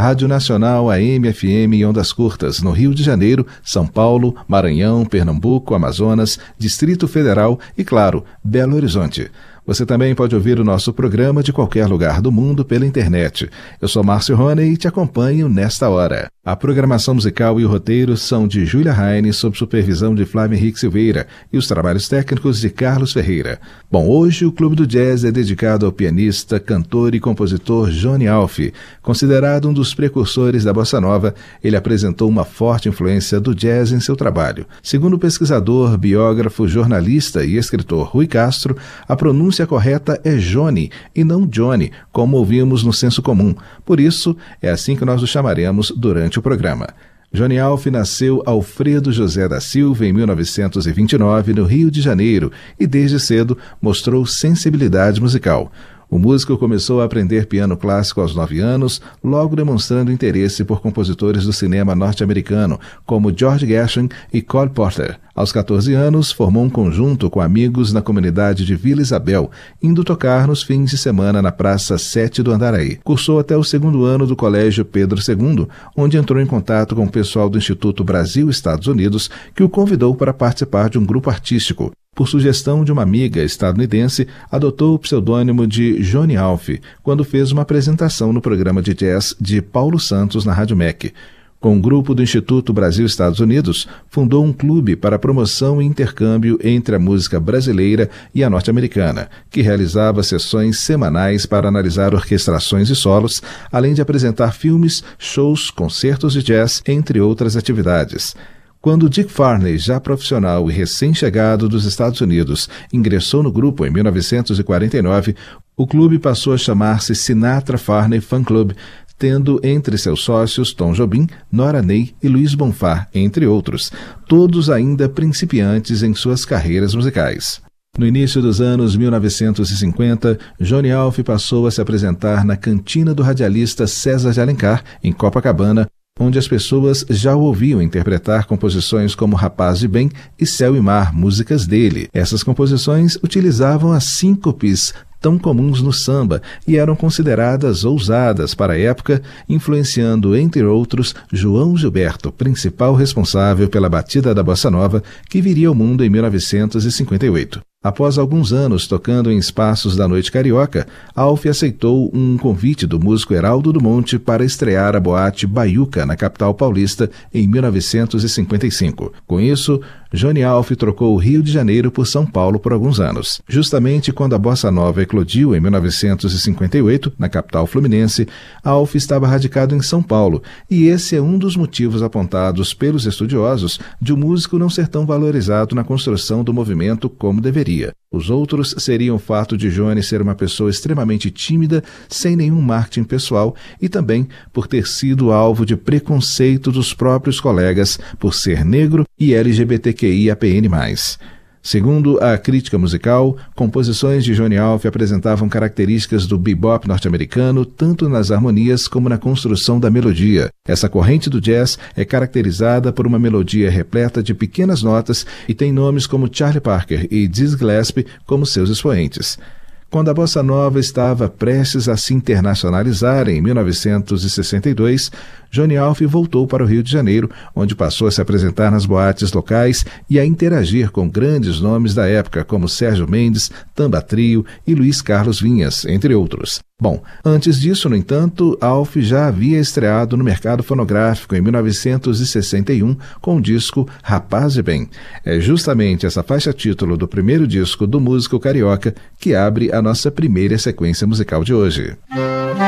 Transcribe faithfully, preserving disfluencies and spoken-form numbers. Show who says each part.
Speaker 1: Rádio Nacional A M F M e ondas curtas no Rio de Janeiro, São Paulo, Maranhão, Pernambuco, Amazonas, Distrito Federal e, claro, Belo Horizonte. Você também pode ouvir o nosso programa de qualquer lugar do mundo pela internet. Eu sou Márcio Roney e te acompanho nesta hora. A programação musical e o roteiro são de Júlia Heine, sob supervisão de Flávio Henrique Silveira, e os trabalhos técnicos de Carlos Ferreira. Bom, hoje o Clube do Jazz é dedicado ao pianista, cantor e compositor Johnny Alf. Considerado um dos precursores da bossa nova, ele apresentou uma forte influência do jazz em seu trabalho. Segundo o pesquisador, biógrafo, jornalista e escritor Rui Castro, a pronúncia correta é Johnny e não Johnny, como ouvimos no senso comum. Por isso, é assim que nós o chamaremos durante o programa. Johnny Alf nasceu Alfredo José da Silva em mil novecentos e vinte e nove no Rio de Janeiro e desde cedo mostrou sensibilidade musical. O músico começou a aprender piano clássico aos nove anos, logo demonstrando interesse por compositores do cinema norte-americano, como George Gershwin e Cole Porter. Aos catorze anos, formou um conjunto com amigos na comunidade de Vila Isabel, indo tocar nos fins de semana na Praça sete do Andaraí. Cursou até o segundo ano do Colégio Pedro segundo, onde entrou em contato com o pessoal do Instituto Brasil-Estados Unidos, que o convidou para participar de um grupo artístico. Por sugestão de uma amiga estadunidense, adotou o pseudônimo de Johnny Alf, quando fez uma apresentação no programa de jazz de Paulo Santos na Rádio M E C. Com um grupo do Instituto Brasil-Estados Unidos, fundou um clube para promoção e intercâmbio entre a música brasileira e a norte-americana, que realizava sessões semanais para analisar orquestrações e solos, além de apresentar filmes, shows, concertos de jazz, entre outras atividades. Quando Dick Farney, já profissional e recém-chegado dos Estados Unidos, ingressou no grupo em mil novecentos e quarenta e nove, o clube passou a chamar-se Sinatra Farney Fan Club, tendo entre seus sócios Tom Jobim, Nora Ney e Luiz Bonfá, entre outros, todos ainda principiantes em suas carreiras musicais. No início dos anos mil novecentos e cinquenta, Johnny Alf passou a se apresentar na cantina do radialista César de Alencar, em Copacabana, onde as pessoas já o ouviam interpretar composições como Rapaz de Bem e Céu e Mar, músicas dele. Essas composições utilizavam as síncopes tão comuns no samba e eram consideradas ousadas para a época, influenciando, entre outros, João Gilberto, principal responsável pela batida da bossa nova, que viria ao mundo em mil novecentos e cinquenta e oito. Após alguns anos tocando em espaços da noite carioca, Alf aceitou um convite do músico Heraldo do Monte para estrear a boate Baiuca, na capital paulista, em mil novecentos e cinquenta e cinco. Com isso, Johnny Alf trocou o Rio de Janeiro por São Paulo por alguns anos. Justamente quando a bossa nova eclodiu em mil novecentos e cinquenta e oito, na capital fluminense, Alf estava radicado em São Paulo, e esse é um dos motivos apontados pelos estudiosos de o músico não ser tão valorizado na construção do movimento como deveria. Os outros seriam o fato de Johnny ser uma pessoa extremamente tímida, sem nenhum marketing pessoal, e também por ter sido alvo de preconceito dos próprios colegas por ser negro e L G B T Q I A P N mais. Segundo a crítica musical, composições de Johnny Alf apresentavam características do bebop norte-americano, tanto nas harmonias como na construção da melodia. Essa corrente do jazz é caracterizada por uma melodia repleta de pequenas notas e tem nomes como Charlie Parker e Dizzy Gillespie como seus expoentes. Quando a bossa nova estava prestes a se internacionalizar em mil novecentos e sessenta e dois, Johnny Alf voltou para o Rio de Janeiro, onde passou a se apresentar nas boates locais e a interagir com grandes nomes da época, como Sérgio Mendes, Tamba Trio e Luiz Carlos Vinhas, entre outros. Bom, antes disso, no entanto, Alf já havia estreado no mercado fonográfico em mil novecentos e sessenta e um com o disco Rapaz de Bem. É justamente essa faixa título do primeiro disco do músico carioca que abre a nossa primeira sequência musical de hoje.